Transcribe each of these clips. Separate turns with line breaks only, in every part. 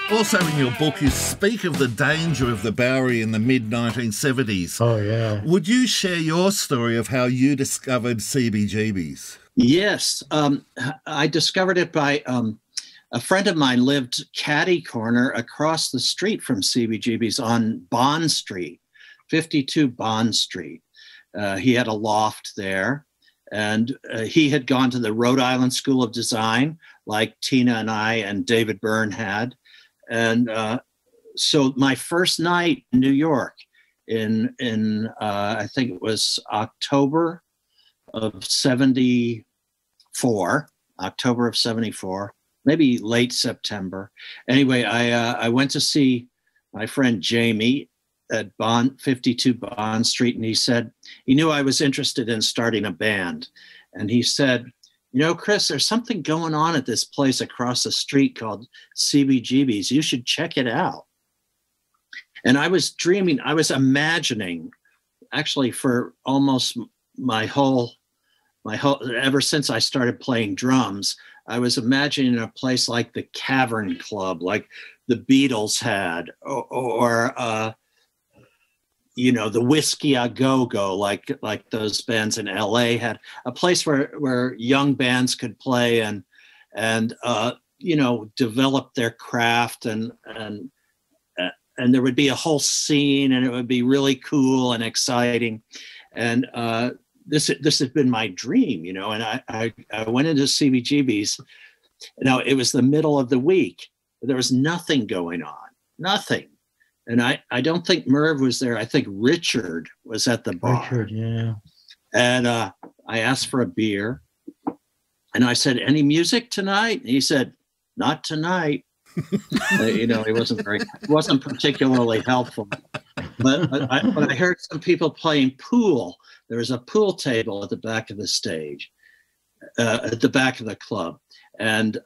Also in your book, you speak of the danger of the Bowery in the mid-1970s.
Oh, yeah.
Would you share your story of how you discovered CBGB's?
Yes. I discovered it by a friend of mine lived catty corner across the street from CBGB's on Bond Street, 52 Bond Street. He had a loft there, and he had gone to the Rhode Island School of Design, like Tina and I and David Byrne had. And so my first night in New York in I think it was October of 74, maybe late September. Anyway, I went to see my friend Jamie at 52 Bond Street, and he said, he knew I was interested in starting a band. And he said, you know, Chris, there's something going on at this place across the street called CBGB's. You should check it out. And I was dreaming, I was imagining, actually for almost my whole, ever since I started playing drums, I was imagining a place like the Cavern Club, like the Beatles had, or you know, the Whiskey A Go-Go, like those bands in LA had, a place where young bands could play and you know, develop their craft, and there would be a whole scene, and it would be really cool and exciting. And this has been my dream, you know. And I went into CBGB's. Now it was the middle of the week. There was nothing going on, nothing. And I don't think Merv was there. I think Richard was at the bar.
Richard, yeah.
And I asked for a beer. And I said, any music tonight? And he said, not tonight. You know, he wasn't particularly helpful. But when I heard some people playing pool, there was a pool table at the back of the stage, at the back of the club. And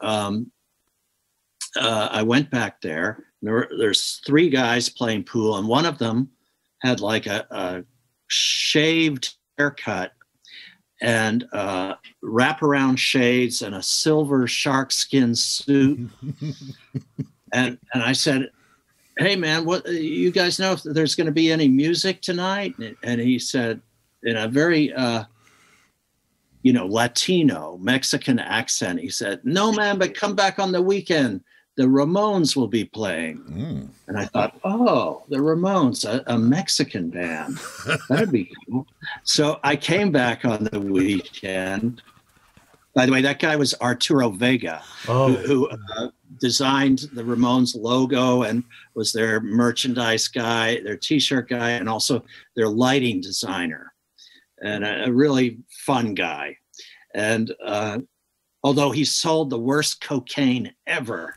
I went back there. There's three guys playing pool, and one of them had like a shaved haircut and wraparound shades and a silver sharkskin suit. and I said, hey man, what, you guys know if there's going to be any music tonight? And he said, in a very you know, Latino Mexican accent, he said, no man, but come back on the weekend. The Ramones will be playing. And I thought, oh, the Ramones, a Mexican band. That'd be cool. So I came back on the weekend. By the way, that guy was Arturo Vega, who designed the Ramones logo and was their merchandise guy, their T-shirt guy, and also their lighting designer. And a really fun guy. And although he sold the worst cocaine ever.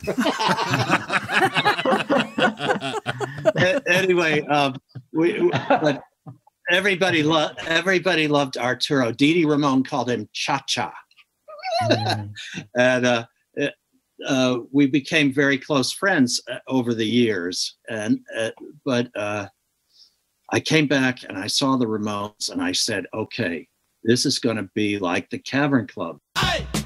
Anyway, but everybody loved Arturo. Dee Dee Ramone called him Cha-Cha. And we became very close friends over the years. But I came back and I saw the Ramones and I said, okay, this is going to be like the Cavern Club.
Hey!